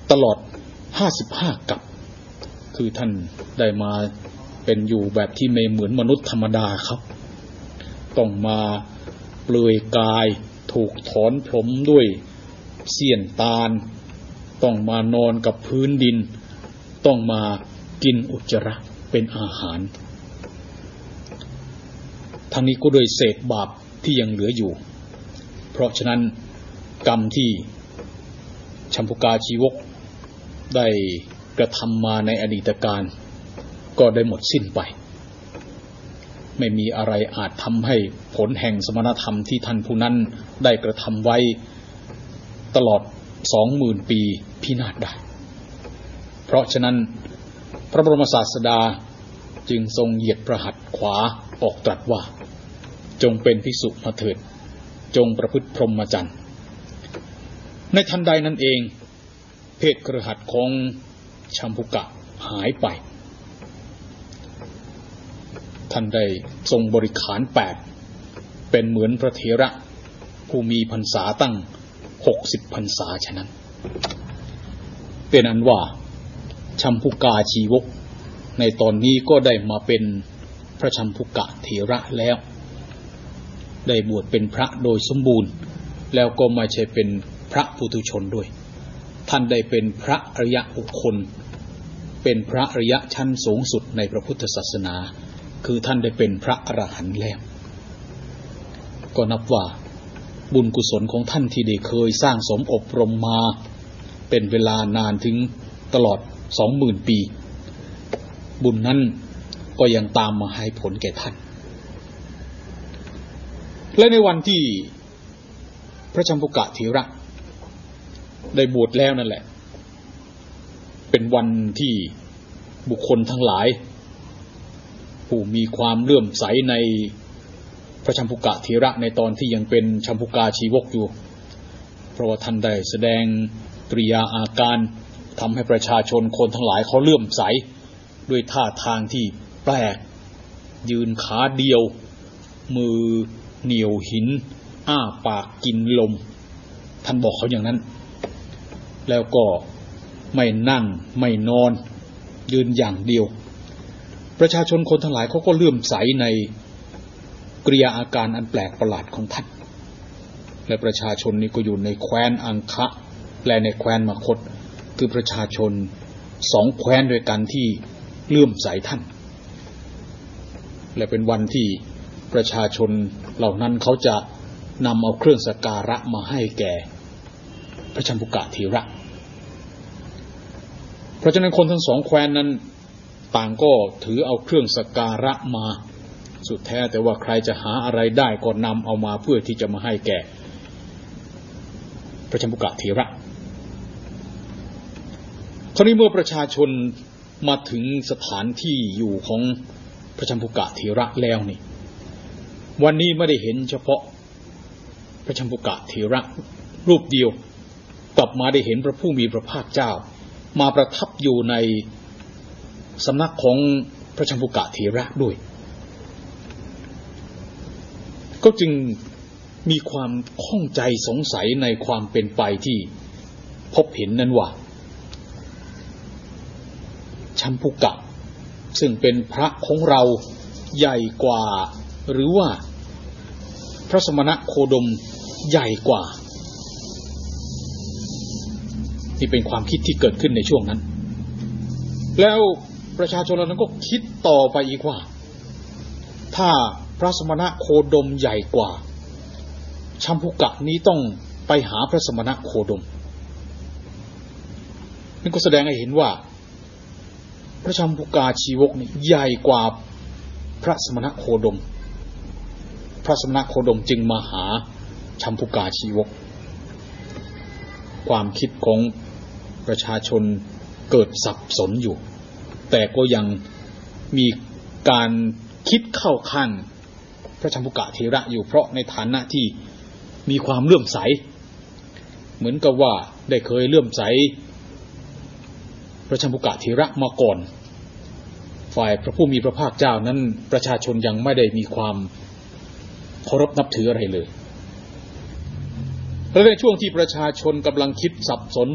ตลอด55 กัปคือท่านได้มาเป็นอยู่แบบที่ไม่เหมือนมนุษย์ธรรมดาครับต้องมาเปลือยกายถูกถอนผมด้วยเสี้ยนตาลต้องมานอนกับพื้นดินต้องมากินอุจจาระเป็นอาหารทั้งนี้ก็โดยเศษบาปที่ยังเหลืออยู่เพราะฉะนั้นกรรมที่ชัมพุกาชีวกได้กระทำมาในอดีตการก็ได้หมดสิ้นไปไม่มีอะไรอาจทำให้ผลแห่งสมณธรรมที่ท่านผู้นั้นได้กระทำไว้ตลอด 20,000 ปีพินาศได้เพราะฉะนั้นพระบรมศาสดาจึงทรงเหยียดพระหัตถ์ขวาออกตรัสว่าจงเป็นภิกษุมาเถิดจงประพฤติพรหมจรรย์ในทันใดนั้นเองเพศคฤหัสถ์ของชัมพุกะหายไปท่านได้ทรงบริขาร8เป็นเหมือนพระเถระผู้มีพรรษาตั้ง60 พรรษาฉะนั้นเป็นอันว่าชัมพุกาชีวกในตอนนี้ก็ได้มาเป็นพระชัมพุกะเถระแล้วได้บวชเป็นพระโดยสมบูรณ์แล้วก็ไม่ใช่เป็นพระปุถุชนด้วยท่านได้เป็นพระอริยบุคคลเป็นพระอริยชั้นสูงสุดในพระพุทธศาสนาคือท่านได้เป็นพระอรหันต์แล้วก็นับว่าบุญกุศลของท่านที่ได้เคยสร้างสมอบรมมาเป็นเวลานานถึงตลอด 20,000 ปีบุญนั้นก็ยังตามมาให้ผลแก่ท่านและในวันที่พระชัมพุกะเถระได้บวชแล้วนั่นแหละเป็นวันที่บุคคลทั้งหลายผู้มีความเลื่อมใสในพระชัมพุกะเถระในตอนที่ยังเป็นชัมพุกาชีวกอยู่เพราะว่าท่านได้แสดงกริยาอาการทำให้ประชาชนคนทั้งหลายเขาเลื่อมใสด้วยท่าทางที่แปลกยืนขาเดียวมือเหนี่ยวหินอ้าปากกินลมท่านบอกเขาอย่างนั้นแล้วก็ไม่นั่งไม่นอนยืนอย่างเดียวประชาชนคนทั้งหลายเขาก็เลื่อมใสในกริยาอาการอันแปลกประหลาดของท่านและประชาชนนี้ก็อยู่ในแคว้นอังคะและในแคว้นมคธคือประชาชน2 แคว้นด้วยกันที่เลื่อมใสท่านและเป็นวันที่ประชาชนเหล่านั้นเขาจะนำเอาเครื่องสักการะมาให้แก่พระชัมพุกะเถระเพราะฉะนั้นคนทั้ง2 แคว้นนั้นต่างก็ถือเอาเครื่องสักการะมาสุดแท้แต่ว่าใครจะหาอะไรได้ก็นำเอามาเพื่อที่จะมาให้แก่พระชัมพุกะเถระคราวนี้เมื่อประชาชนมาถึงสถานที่อยู่ของพระชัมพุกะเถระแล้วนี่วันนี้ไม่ได้เห็นเฉพาะพระชัมพุกะเถระรูปเดียวกลับมาได้เห็นพระผู้มีพระภาคเจ้ามาประทับอยู่ในสำนักของพระชัมพุกะเถระด้วยก็จึงมีความข้องใจสงสัยในความเป็นไปที่พบเห็นนั้นว่าชัมพุกะซึ่งเป็นพระของเราใหญ่กว่าหรือว่าพระสมณโคดมใหญ่กว่านี่เป็นความคิดที่เกิดขึ้นในช่วงนั้นแล้วประชาชนเหล่านั้นก็คิดต่อไปอีกว่าถ้าพระสมณโคดมใหญ่กว่าชัมพุกะนี้ต้องไปหาพระสมณโคดมนี่ก็แสดงให้เห็นว่าพระชัมพุกาชีวกนี่ใหญ่กว่าพระสมณโคดมพระสมณโคดมจึงมาหาชัมพุกาชีวกความคิดของประชาชนเกิดสับสนอยู่แต่ก็ยังมีการคิดเข้าข้างพระชัมพุกะเถระอยู่เพราะในฐานะที่มีความเลื่อมใสเหมือนกับว่าได้เคยเลื่อมใสพระชัมพุกะเถระมาก่อนฝ่ายพระผู้มีพระภาคเจ้านั้นประชาชนยังไม่ได้มีความเคารพนับถืออะไรเลยและในช่วงที่ประชาชนกำลังคิดสับสน